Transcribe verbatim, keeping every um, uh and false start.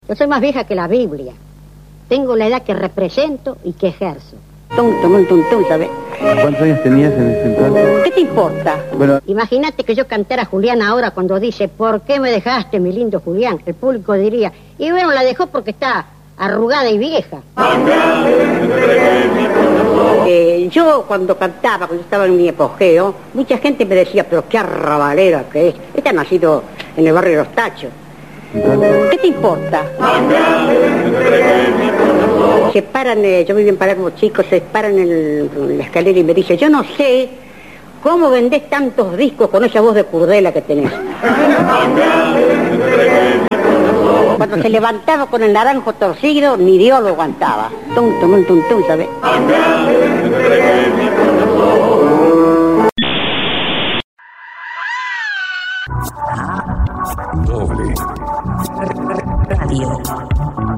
Yo soy más vieja que la Biblia. Tengo la edad que represento y que ejerzo. Tum, tum, tum, tum, ¿sabes? ¿Cuántos años tenías en ese entonces? ¿Qué te importa? Bueno, Imagínate que yo cantara Julián ahora cuando dice, ¿por qué me dejaste, mi lindo Julián? El público diría, y bueno, la dejó porque está arrugada y vieja. Eh, yo cuando cantaba, cuando estaba en mi apogeo, mucha gente me decía, pero qué arrabalera que es. Esta ha nacido en el barrio de Los Tachos. entonces, ¿Qué te importa? Se paran, eh, yo vivo en Palermo, chicos, se paran en, el, en la escalera y me dice, yo no sé cómo vendés tantos discos con esa voz de Curdela que tenés. Cuando se levantaba con el naranjo torcido, ni Dios lo aguantaba. Tum, tum, tum, tum, ¿sabes? Doble Radio.